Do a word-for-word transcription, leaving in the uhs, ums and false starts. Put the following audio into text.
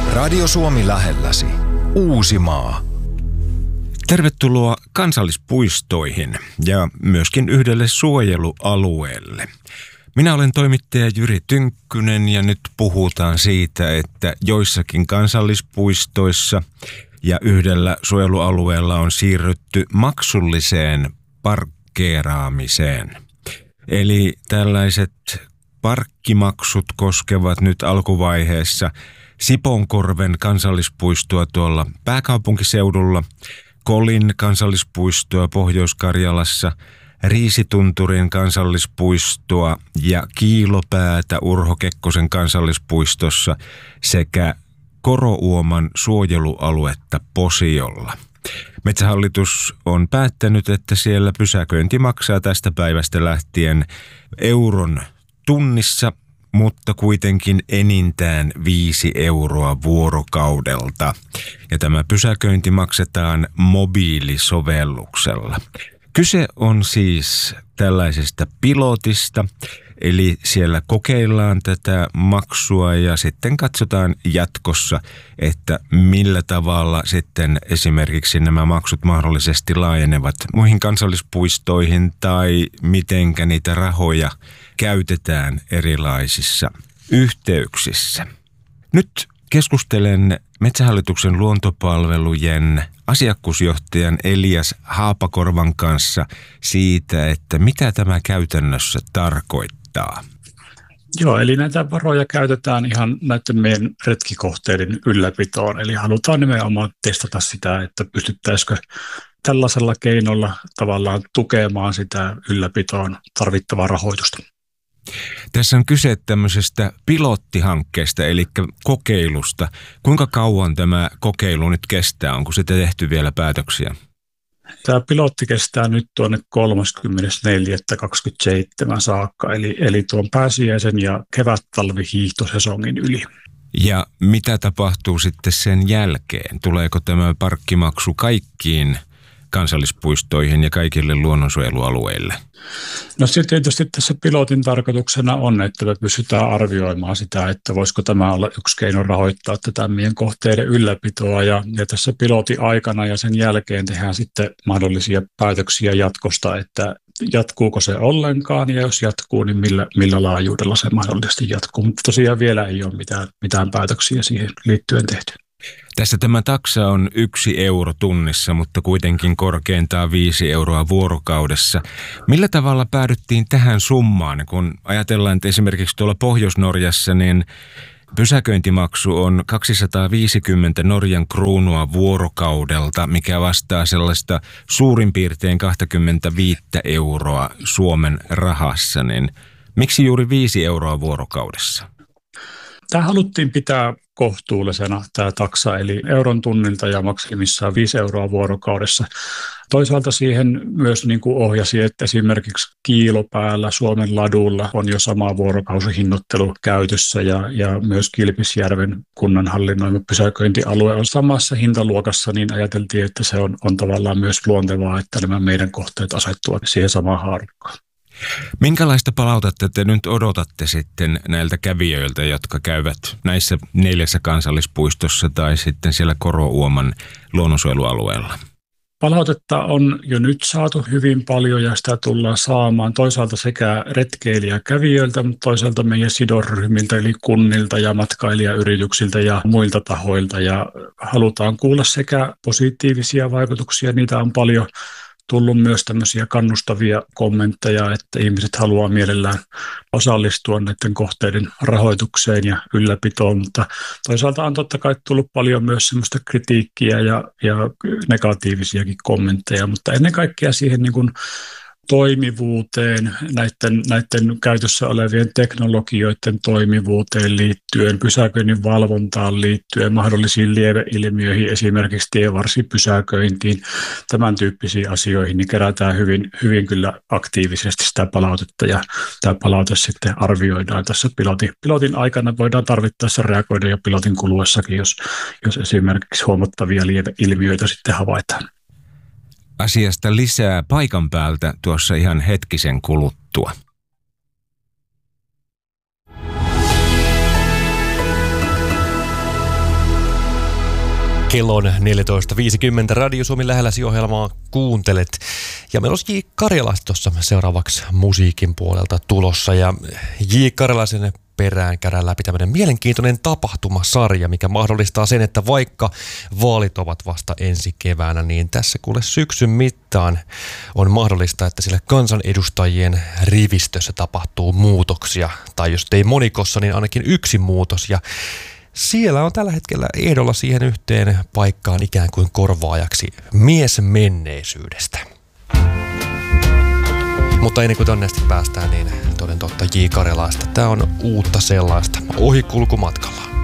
Radio Suomi lähelläsi. Uusimaa. Tervetuloa kansallispuistoihin ja myöskin yhdelle suojelualueelle. Minä olen toimittaja Jyri Tynkkynen ja nyt puhutaan siitä, että joissakin kansallispuistoissa ja yhdellä suojelualueella on siirrytty maksulliseen parkkeeraamiseen. Eli tällaiset parkkimaksut koskevat nyt alkuvaiheessa Sipoonkorven kansallispuistoa tuolla pääkaupunkiseudulla, Kolin kansallispuistoa Pohjois-Karjalassa, Riisitunturin kansallispuistoa ja Kiilopäätä Urho Kekkosen kansallispuistossa sekä Korouoman suojelualuetta Posiolla. Metsähallitus on päättänyt, että siellä pysäköinti maksaa tästä päivästä lähtien euron tunnissa, mutta kuitenkin enintään viisi euroa vuorokaudelta. Ja tämä pysäköinti maksetaan mobiilisovelluksella. Kyse on siis tällaisesta pilotista, eli siellä kokeillaan tätä maksua ja sitten katsotaan jatkossa, että millä tavalla sitten esimerkiksi nämä maksut mahdollisesti laajenevat muihin kansallispuistoihin tai mitenkä niitä rahoja käytetään erilaisissa yhteyksissä. Nyt keskustelen Metsähallituksen luontopalvelujen asiakkuusjohtajan Elias Haapakorvan kanssa siitä, että mitä tämä käytännössä tarkoittaa. Joo, eli näitä varoja käytetään ihan näiden meidän retkikohteiden ylläpitoon. Eli halutaan nimenomaan testata sitä, että pystyttäisikö tällaisella keinolla tavallaan tukemaan sitä ylläpitoon tarvittavaa rahoitusta. Tässä on kyse tämmöisestä pilottihankkeesta, eli kokeilusta. Kuinka kauan tämä kokeilu nyt kestää? Onko sitä tehty vielä päätöksiä? Tämä pilotti kestää nyt tuonne kolmaskymmenes neljäs kaksikymmentäseitsemän saakka, eli, eli tuon pääsiäisen ja kevät-talvihiihtosesongin yli. Ja mitä tapahtuu sitten sen jälkeen? Tuleeko tämä parkkimaksu kaikkiin kansallispuistoihin ja kaikille luonnonsuojelualueille? No sitten tietysti tässä pilotin tarkoituksena on, että me pystytään arvioimaan sitä, että voisiko tämä olla yksi keino rahoittaa tätä meidän kohteiden ylläpitoa. Ja, ja tässä pilotin aikana ja sen jälkeen tehdään sitten mahdollisia päätöksiä jatkosta, että jatkuuko se ollenkaan ja jos jatkuu, niin millä, millä laajuudella se mahdollisesti jatkuu. Mutta tosiaan vielä ei ole mitään, mitään päätöksiä siihen liittyen tehty. Tässä tämä taksa on yksi euro tunnissa, mutta kuitenkin korkeintaan viisi euroa vuorokaudessa. Millä tavalla päädyttiin tähän summaan? Kun ajatellaan, että esimerkiksi tuolla Pohjois-Norjassa niin pysäköintimaksu on kaksisataaviisikymmentä Norjan kruunua vuorokaudelta, mikä vastaa sellaista suurin piirtein kaksikymmentäviisi euroa Suomen rahassa. Niin miksi juuri viisi euroa vuorokaudessa? Tämä haluttiin pitää kohtuullisena tämä taksa, eli euron tunnilta ja maksimissaan viisi euroa vuorokaudessa. Toisaalta siihen myös niin kuin ohjasi, että esimerkiksi Kiilopäällä Suomen ladulla on jo sama vuorokausihinnoittelu käytössä ja, ja myös Kilpisjärven kunnan hallinnoima pysäköintialue on samassa hintaluokassa, niin ajateltiin, että se on, on tavallaan myös luontevaa, että nämä meidän kohteet asettuvat siihen samaan haarukkaan. Minkälaista palautetta te nyt odotatte sitten näiltä kävijöiltä, jotka käyvät näissä neljässä kansallispuistossa tai sitten siellä Korouoman luonnonsuojelualueella? Palautetta on jo nyt saatu hyvin paljon ja sitä tullaan saamaan toisaalta sekä retkeilijäkävijöiltä, mutta toisaalta meidän sidosryhmiltä eli kunnilta ja matkailijayrityksiltä ja muilta tahoilta. Ja halutaan kuulla sekä positiivisia vaikutuksia, niitä on paljon tullut myös tämmöisiä kannustavia kommentteja, että ihmiset haluaa mielellään osallistua näiden kohteiden rahoitukseen ja ylläpitoon, mutta toisaalta on totta kai tullut paljon myös semmoista kritiikkiä ja, ja negatiivisiakin kommentteja, mutta ennen kaikkea siihen niin kuin toimivuuteen, näiden, näiden käytössä olevien teknologioiden toimivuuteen liittyen, pysäköinnin valvontaan liittyen, mahdollisiin lieveilmiöihin, esimerkiksi tienvarsipysäköintiin, tämän tyyppisiin asioihin, niin kerätään hyvin, hyvin kyllä aktiivisesti sitä palautetta ja tämä palaute sitten arvioidaan tässä pilotin, pilotin aikana. Voidaan tarvittaessa reagoida jo pilotin kuluessakin, jos, jos esimerkiksi huomattavia lieveilmiöitä sitten havaitaan. Asiasta lisää paikan päältä tuossa ihan hetkisen kuluttua. Kellon neljätoista viisikymmentä Radio Suomi lähelläsi -ohjelmaa kuuntelet. Ja meillä olisi J. Karjalaista tuossa seuraavaksi musiikin puolelta tulossa. Ja J. Karjalaisen perään käydään läpi tämmöinen mielenkiintoinen tapahtumasarja, mikä mahdollistaa sen, että vaikka vaalit ovat vasta ensi keväänä, niin tässä kuule syksyn mittaan on mahdollista, että sillä kansanedustajien rivistössä tapahtuu muutoksia. Tai jos ei monikossa, niin ainakin yksi muutos. Ja siellä on tällä hetkellä ehdolla siihen yhteen paikkaan ikään kuin korvaajaksi mies menneisyydestä. Mutta ennen kuin tonne asti päästään, niin toden totta J. Karjalaista. Tää on uutta sellaista ohikulkumatkalla.